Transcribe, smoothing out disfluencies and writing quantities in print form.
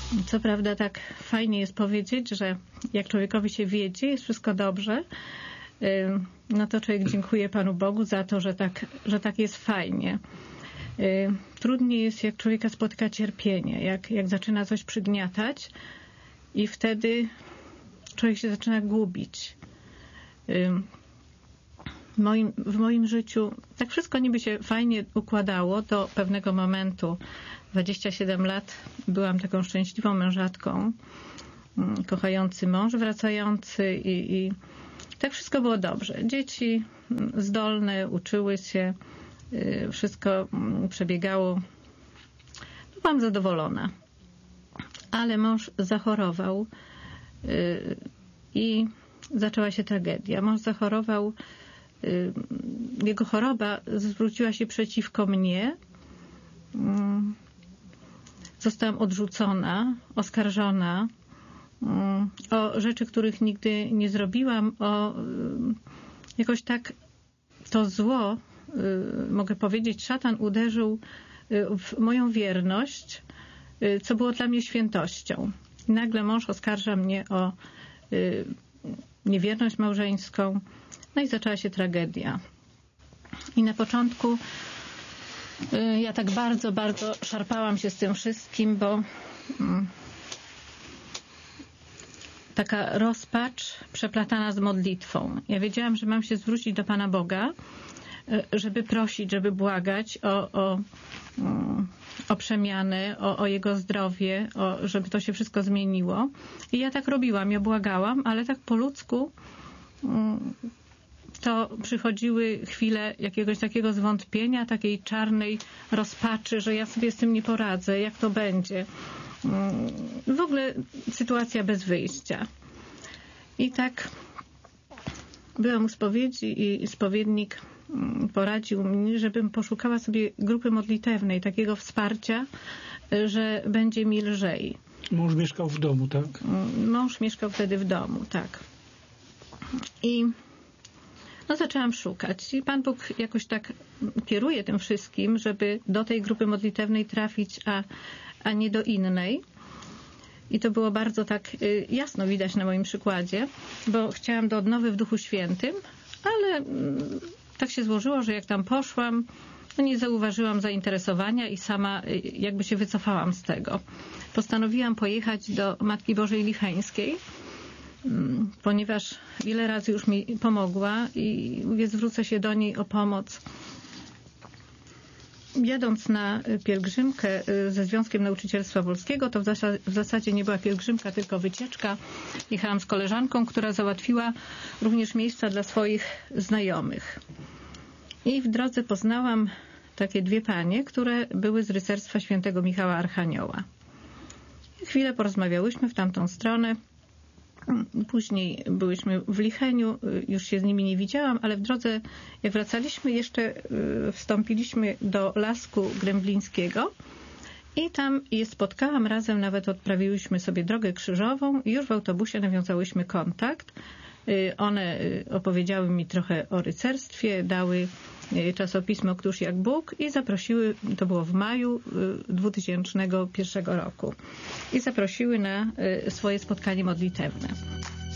Co prawda tak fajnie jest powiedzieć, że jak człowiekowi się wiedzie, jest wszystko dobrze, no to człowiek dziękuje Panu Bogu za to, że tak jest fajnie. Trudniej jest, jak człowieka spotyka cierpienie, jak zaczyna coś przygniatać i wtedy człowiek się zaczyna gubić. W moim życiu tak wszystko niby się fajnie układało do pewnego momentu. 27 lat byłam taką szczęśliwą mężatką, kochający mąż wracający i tak wszystko było dobrze. Dzieci zdolne, uczyły się, wszystko przebiegało. Byłam zadowolona. Ale mąż zachorował i zaczęła się tragedia. Mąż zachorował, jego choroba zwróciła się przeciwko mnie. Zostałam odrzucona, oskarżona o rzeczy, których nigdy nie zrobiłam, jakoś tak to zło, mogę powiedzieć, szatan uderzył w moją wierność, co było dla mnie świętością. I nagle mąż oskarża mnie o niewierność małżeńską, no i zaczęła się tragedia. I na początku ja tak bardzo, bardzo szarpałam się z tym wszystkim, bo taka rozpacz przeplatana z modlitwą. Ja wiedziałam, że mam się zwrócić do Pana Boga, żeby prosić, żeby błagać o przemianę, o Jego zdrowie, żeby to się wszystko zmieniło. I ja tak robiłam, ja błagałam, ale tak po ludzku to przychodziły chwile jakiegoś takiego zwątpienia, takiej czarnej rozpaczy, że ja sobie z tym nie poradzę, jak to będzie. W ogóle sytuacja bez wyjścia. I tak byłam u spowiedzi i spowiednik poradził mi, żebym poszukała sobie grupy modlitewnej, takiego wsparcia, że będzie mi lżej. Mąż mieszkał w domu, tak? Mąż mieszkał wtedy w domu, tak. I zaczęłam szukać. I Pan Bóg jakoś tak kieruje tym wszystkim, żeby do tej grupy modlitewnej trafić, a nie do innej. I to było bardzo tak jasno widać na moim przykładzie, bo chciałam do odnowy w Duchu Świętym, ale tak się złożyło, że jak tam poszłam, nie zauważyłam zainteresowania i sama jakby się wycofałam z tego. Postanowiłam pojechać do Matki Bożej Licheńskiej, ponieważ wiele razy już mi pomogła i mówię, zwrócę się do niej o pomoc. Jadąc na pielgrzymkę ze Związkiem Nauczycielstwa Polskiego, to w zasadzie nie była pielgrzymka, tylko wycieczka. Jechałam z koleżanką, która załatwiła również miejsca dla swoich znajomych. I w drodze poznałam takie dwie panie, które były z rycerstwa świętego Michała Archanioła. Chwilę porozmawiałyśmy w tamtą stronę. Później byłyśmy w Licheniu, już się z nimi nie widziałam, ale w drodze, jak wracaliśmy, jeszcze wstąpiliśmy do Lasku Gremblińskiego i tam je spotkałam razem, nawet odprawiłyśmy sobie drogę krzyżową i już w autobusie nawiązałyśmy kontakt. One opowiedziały mi trochę o rycerstwie, dały czasopismo Któż jak Bóg i zaprosiły, to było w maju 2001 roku, i zaprosiły na swoje spotkanie modlitewne.